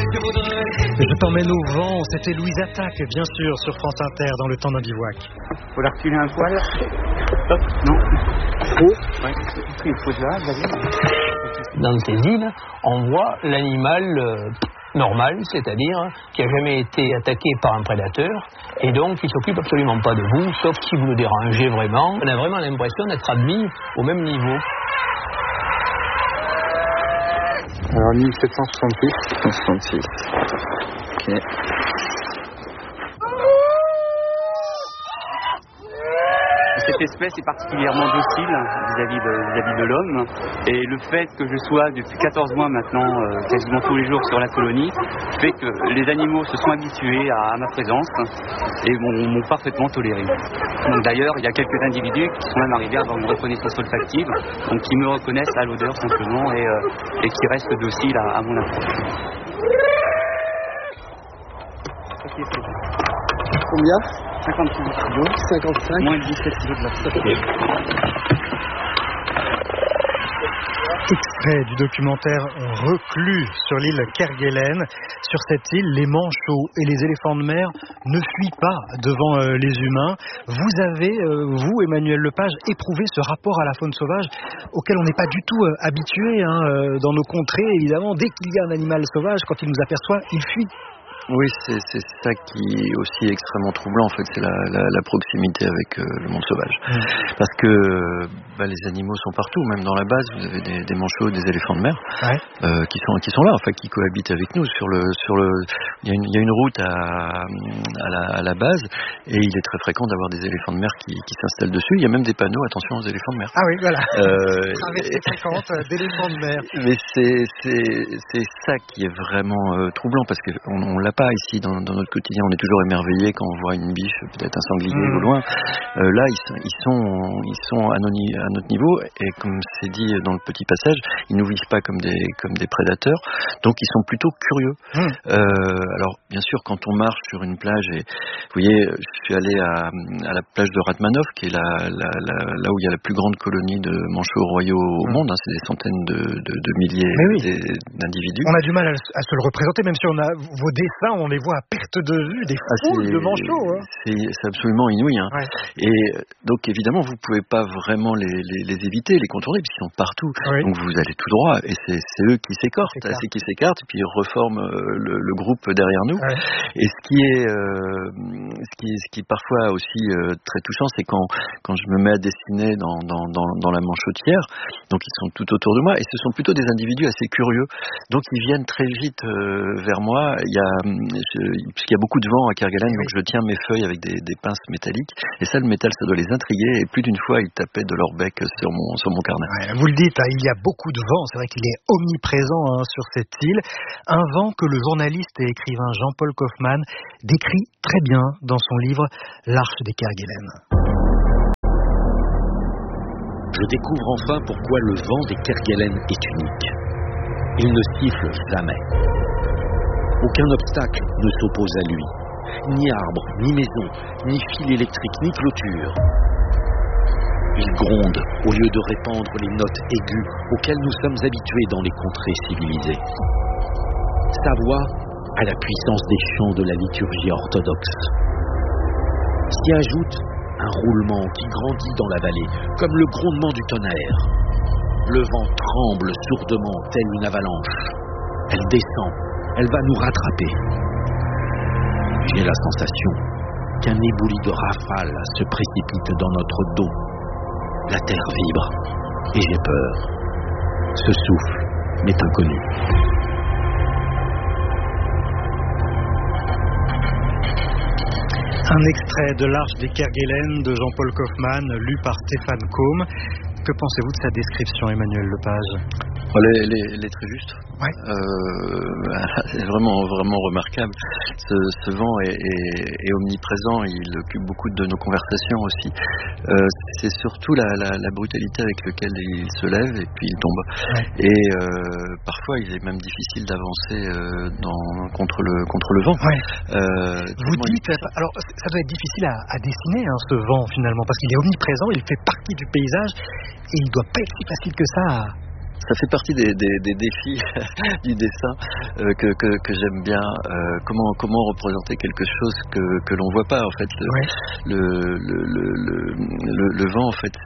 Je t'emmène au vent, c'était Louise Attaque, bien sûr, sur France Inter, dans le temps d'un bivouac. Faut la reculer un poil. Hop, non. Trop. Ouais, il faut là, vas-y. Dans ces îles, on voit l'animal normal, c'est-à-dire qui n'a jamais été attaqué par un prédateur, et donc il s'occupe absolument pas de vous, sauf si vous le dérangez vraiment. On a vraiment l'impression d'être admis au même niveau. Alors 1766. 166. Ok. Cette espèce est particulièrement docile vis-à-vis de l'homme, et le fait que je sois depuis 14 mois maintenant quasiment tous les jours sur la colonie fait que les animaux se sont habitués à ma présence et m'ont parfaitement toléré. Donc d'ailleurs, il y a quelques individus qui sont même arrivés à avoir une reconnaissance olfactive, donc qui me reconnaissent à l'odeur simplement et qui restent dociles à mon approche. Combien? 55 kilos. 55. Moins de 17 kilos de la stock. Extrait du documentaire Reclus sur l'île Kerguelen. Sur cette île, les manchots et les éléphants de mer ne fuient pas devant les humains. Vous avez, vous, Emmanuel Lepage, éprouvé ce rapport à la faune sauvage auquel on n'est pas du tout habitué dans nos contrées. Évidemment, dès qu'il y a un animal sauvage, quand il nous aperçoit, il fuit. Oui, c'est ça qui est aussi extrêmement troublant, en fait, c'est la proximité avec le monde sauvage. Parce que les animaux sont partout, même dans la base, vous avez des manchots, des éléphants de mer, qui sont là, enfin, qui cohabitent avec nous. Il y a une route à la base, et il est très fréquent d'avoir des éléphants de mer qui s'installent dessus. Il y a même des panneaux, attention aux éléphants de mer. Ah oui, voilà. Traversée fréquente d'éléphants de mer. Mais c'est ça qui est vraiment troublant, parce qu'on l'a pas ici dans notre quotidien. On est toujours émerveillé quand on voit une biche, peut-être un sanglier au loin. Là, ils sont à notre niveau, et comme c'est dit dans le petit passage, ils nous visent pas comme des prédateurs, donc ils sont plutôt curieux. Alors bien sûr, quand on marche sur une plage, et vous voyez, je suis allé à la plage de Ratmanov, qui est là où il y a la plus grande colonie de manchots royaux au monde, c'est des centaines de milliers d'individus. On a du mal à se le représenter, même si on a vos dessins, on les voit à perte de vue, des foules de manchots. C'est absolument inouï. Et donc évidemment, vous ne pouvez pas vraiment les éviter, les contourner, puisqu'ils sont partout. Donc vous allez tout droit, et c'est eux qui s'écartent, et puis ils reforment le groupe derrière nous. Et ce qui est parfois aussi très touchant, c'est quand je me mets à dessiner dans la manchotière, donc ils sont tout autour de moi, et ce sont plutôt des individus assez curieux. Donc ils viennent très vite vers moi. Puisqu'il y a beaucoup de vent à Kerguelen, donc je tiens mes feuilles avec des pinces métalliques, et ça, le métal, ça doit les intriguer, et plus d'une fois, ils tapaient de leur bec sur mon carnet. Vous le dites, il y a beaucoup de vent, c'est vrai qu'il est omniprésent sur cette île, un vent que le journaliste et écrivain Jean-Paul Kaufmann décrit très bien dans son livre L'Arche des Kerguelen. Je découvre enfin pourquoi le vent des Kerguelen est unique. Il ne siffle jamais. Aucun obstacle ne s'oppose à lui. Ni arbre, ni maison, ni fil électrique, ni clôture. Il gronde au lieu de répandre les notes aiguës auxquelles nous sommes habitués dans les contrées civilisées. Sa voix a la puissance des chants de la liturgie orthodoxe. S'y ajoute un roulement qui grandit dans la vallée, comme le grondement du tonnerre. Le vent tremble sourdement, telle une avalanche. Elle descend. Elle va nous rattraper. J'ai la sensation qu'un éboulis de rafales se précipite dans notre dos. La terre vibre et j'ai peur. Ce souffle m'est inconnu. Un extrait de L'Arche des Kerguelen de Jean-Paul Kaufmann, lu par Stéphane Combe. Que pensez-vous de sa description, Emmanuel Lepage ? Elle est très juste. C'est vraiment remarquable. Ce vent est omniprésent, il occupe beaucoup de nos conversations aussi. C'est surtout la brutalité avec laquelle il se lève et puis il tombe. Et parfois il est même difficile d'avancer contre le vent. Vous dites, alors ça doit être difficile à dessiner ce vent finalement, parce qu'il est omniprésent, il fait partie du paysage et il ne doit pas être si facile que ça Ça fait partie des défis du dessin que j'aime bien. Comment représenter quelque chose que l'on voit pas en fait. Le vent en fait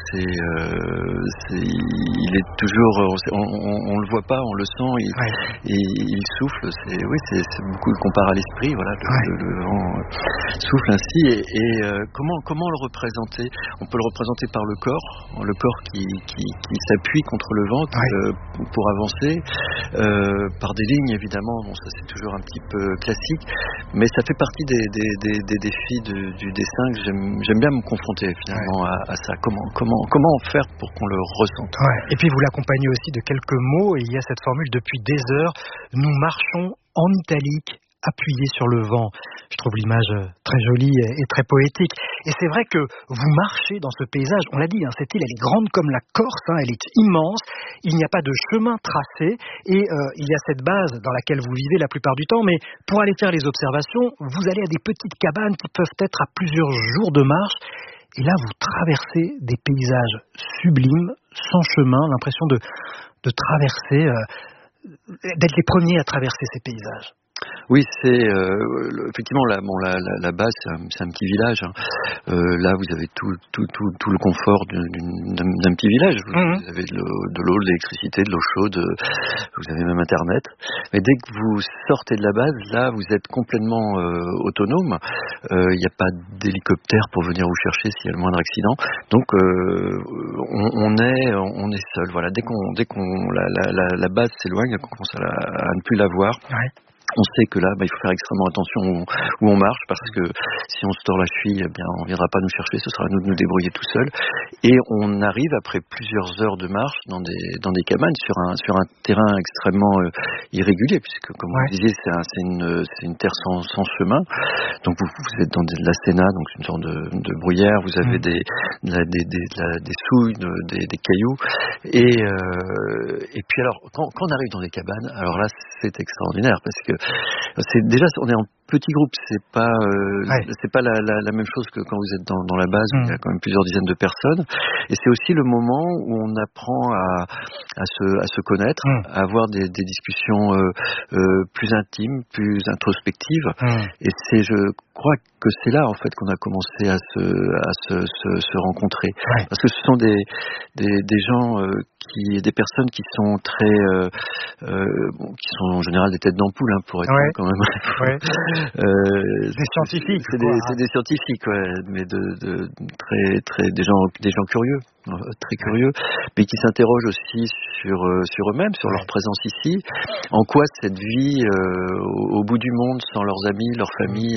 il est toujours on le voit pas, on le sent, il souffle. C'est beaucoup comparé à l'esprit. Voilà, le vent souffle ainsi et comment le représenter? On peut le représenter par le corps qui s'appuie contre le vent pour avancer, par des lignes évidemment. Bon, ça c'est toujours un petit peu classique, mais ça fait partie des défis du dessin que j'aime bien me confronter finalement à ça. Comment faire pour qu'on le ressente? Et puis vous l'accompagnez aussi de quelques mots, et il y a cette formule: depuis des heures, nous marchons en italique, appuyé sur le vent. Je trouve l'image très jolie et très poétique. Et c'est vrai que vous marchez dans ce paysage, on l'a dit, cette île elle est grande comme la Corse, elle est immense, il n'y a pas de chemin tracé, et il y a cette base dans laquelle vous vivez la plupart du temps, mais pour aller faire les observations, vous allez à des petites cabanes qui peuvent être à plusieurs jours de marche, et là vous traversez des paysages sublimes, sans chemin, l'impression de traverser, d'être les premiers à traverser ces paysages. Oui, c'est effectivement la base, c'est un petit village. Là, vous avez tout le confort d'un petit village. Vous avez de l'eau, de l'électricité, de l'eau chaude. Vous avez même Internet. Mais dès que vous sortez de la base, là, vous êtes complètement autonome. Il n'y a pas d'hélicoptère pour venir vous chercher s'il y a le moindre accident. Donc, on est seul. Voilà. Dès qu'on la base s'éloigne, qu'on commence à ne plus la voir. On sait que là, il faut faire extrêmement attention où on marche, parce que si on se tord la cheville, on viendra pas nous chercher, ce sera à nous de nous débrouiller tout seul. Et on arrive après plusieurs heures de marche dans des cabanes sur un terrain extrêmement irrégulier, puisque comme vous disiez, c'est une terre sans chemin. Donc vous êtes dans de la séna, donc une sorte de bruyère. Vous avez des souilles, des cailloux. Et puis alors, quand on arrive dans des cabanes, alors là, c'est extraordinaire, parce que on est en petit groupe, c'est pas la même chose que quand vous êtes dans la base où il y a quand même plusieurs dizaines de personnes, et c'est aussi le moment où on apprend à se connaître, à avoir des discussions plus intimes, plus introspectives, et je crois que c'est là en fait qu'on a commencé à se rencontrer, parce que ce sont des gens des personnes qui sont très qui sont en général des têtes d'ampoule, pour être quand même des scientifiques, c'est des scientifiques, mais des gens curieux, très curieux, mais qui s'interrogent aussi sur eux-mêmes, sur leur présence ici, en quoi cette vie au bout du monde, sans leurs amis, leur famille,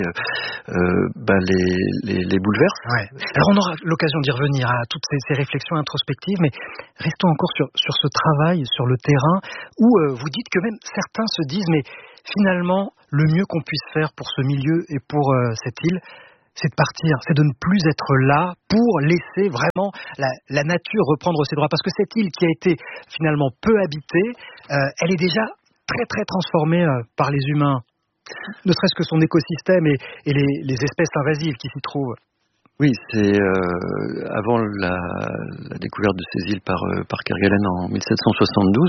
les bouleverse. Alors on aura l'occasion d'y revenir à toutes ces réflexions introspectives, mais restons encore sur ce travail sur le terrain, où vous dites que même certains se disent, mais finalement le mieux qu'on puisse faire pour ce milieu et pour cette île, c'est de partir, c'est de ne plus être là pour laisser vraiment la nature reprendre ses droits. Parce que cette île qui a été finalement peu habitée, elle est déjà très très transformée par les humains, ne serait-ce que son écosystème et les espèces invasives qui s'y trouvent. Oui, c'est avant la découverte de ces îles par Kerguelen en 1772,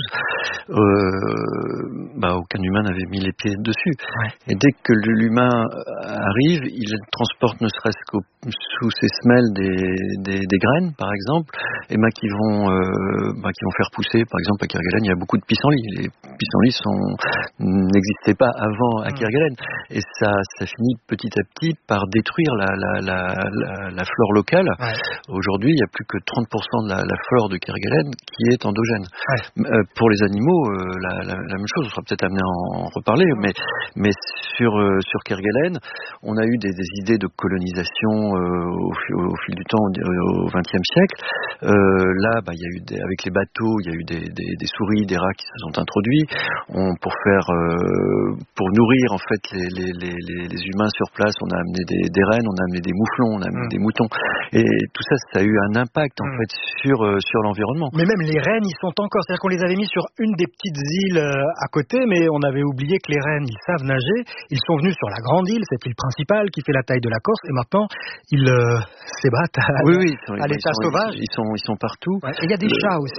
aucun humain n'avait mis les pieds dessus. Et dès que l'humain arrive, il transporte ne serait-ce que sous ses semelles des graines, par exemple, et qui vont faire pousser. Par exemple, à Kerguelen, il y a beaucoup de pissenlits. Les pissenlits n'existaient pas avant à Kerguelen, et ça finit petit à petit par détruire la flore locale. Aujourd'hui, il y a plus que 30% de la flore de Kerguelen qui est endogène. Pour les animaux, la même chose. On sera peut-être amené à en reparler, mais sur Kerguelen, on a eu des idées de colonisation au fil du temps au XXe siècle. Là, il y a eu avec les bateaux, il y a eu des souris, des rats qui se sont introduits pour nourrir en fait les humains sur place. On a amené des rennes, on a amené des mouflons, on a amené des moutons, et tout ça a eu un impact en fait sur l'environnement. Mais même les rennes, ils sont encore, c'est-à-dire qu'on les avait mis sur une des petites îles à côté, mais on avait oublié que les rennes, ils savent nager. Ils sont venus sur la grande île, cette île principale qui fait la taille de la Corse, et maintenant ils s'ébattent à l'état sauvage. Ils sont partout. Et il y a des chats aussi.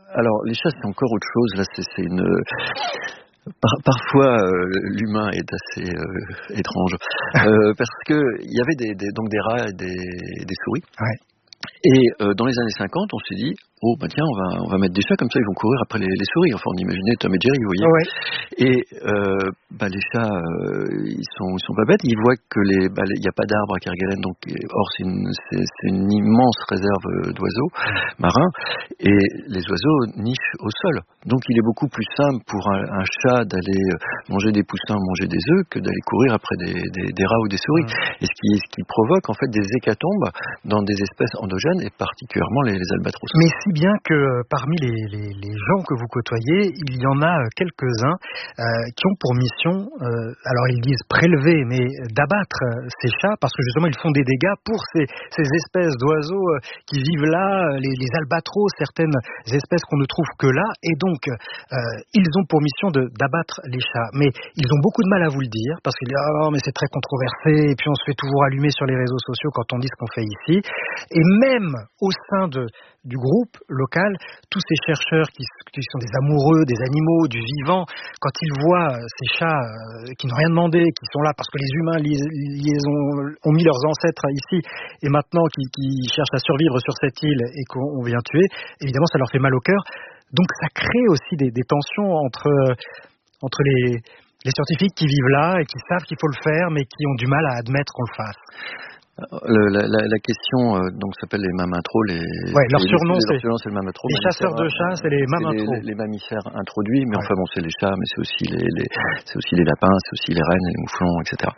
Alors, les chats, c'est encore autre chose. Là, c'est une... Parfois, l'humain est assez étrange. Parce que il y avait donc des rats et des souris. Ouais. Et dans les années 50, on s'est dit, oh bah tiens, on va mettre des chats comme ça, ils vont courir après les souris. Enfin, on imaginait Tom et Jerry, vous voyez. Ouais. Et les chats, ils sont pas bêtes. Ils voient que il y a pas d'arbres à Kerguelen, donc or c'est une immense réserve d'oiseaux marins, et les oiseaux nichent au sol. Donc il est beaucoup plus simple pour un chat d'aller manger des poussins, manger des œufs, que d'aller courir après des rats ou des souris. Et ce qui provoque en fait des hécatombes dans des espèces endogènes, et particulièrement les albatros. Mais si bien que parmi les gens que vous côtoyez, il y en a quelques-uns qui ont pour mission, alors ils disent prélever, mais d'abattre ces chats, parce que justement ils font des dégâts pour ces espèces d'oiseaux qui vivent là, les albatros, certaines espèces qu'on ne trouve que là, et donc ils ont pour mission d'abattre les chats. Mais ils ont beaucoup de mal à vous le dire, parce qu'ils disent « Oh, mais c'est très controversé, et puis on se fait toujours allumer sur les réseaux sociaux quand on dit ce qu'on fait ici. » Et même au sein du groupe local, tous ces chercheurs qui sont des amoureux des animaux, du vivant, quand ils voient ces chats qui n'ont rien demandé, qui sont là parce que les humains ont mis leurs ancêtres ici, et maintenant qui cherchent à survivre sur cette île et qu'on vient tuer, évidemment ça leur fait mal au cœur. Donc ça crée aussi des tensions entre les scientifiques qui vivent là et qui savent qu'il faut le faire, mais qui ont du mal à admettre qu'on le fasse. La question donc s'appelle les mamintros. Leur surnom c'est le mamitro. Les chasseurs de chats, c'est les mamintros. Les mammifères introduits, mais enfin bon, c'est les chats, mais c'est aussi les lapins, c'est aussi les rennes, les mouflons, etc.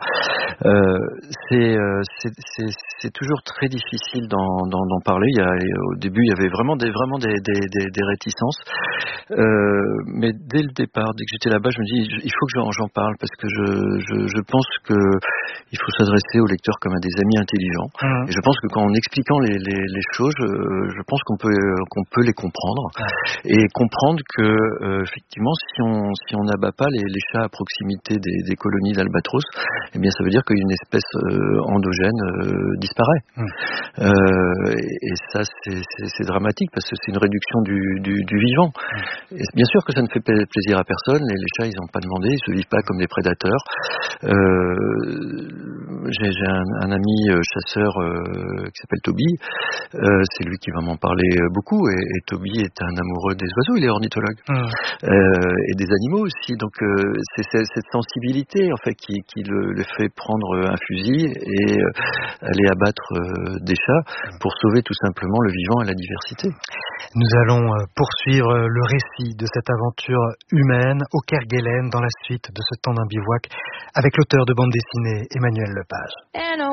C'est toujours très difficile d'en parler. Au début, il y avait vraiment des réticences, mais dès le départ, dès que j'étais là-bas, je me dis il faut que j'en parle, parce que je pense que il faut s'adresser aux lecteurs comme à des amis intelligents. Et je pense que en expliquant les choses, je pense qu'on peut les comprendre, et comprendre que effectivement, si on n'abat pas les chats à proximité des colonies d'albatros, eh bien ça veut dire qu'une espèce endogène disparaît. Et ça c'est dramatique, parce que c'est une réduction du vivant. Et bien sûr que ça ne fait plaisir à personne. Les chats, ils n'ont pas demandé, ils se vivent pas comme des prédateurs. J'ai un ami chasseur qui s'appelle Toby, c'est lui qui va m'en parler beaucoup, et Toby est un amoureux des oiseaux, il est ornithologue, et des animaux aussi, donc c'est cette sensibilité en fait qui le fait prendre un fusil et aller abattre des chats pour sauver tout simplement le vivant et la diversité. Nous allons poursuivre le récit de cette aventure humaine au Kerguelen dans la suite de ce temps d'un bivouac avec l'auteur de bande dessinée Emmanuel Lepage.